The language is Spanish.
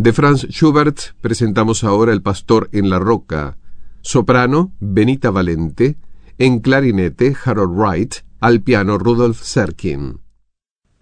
De Franz Schubert presentamos ahora El pastor en la roca. Soprano, Benita Valente. En clarinete, Harold Wright. Al piano, Rudolf Serkin.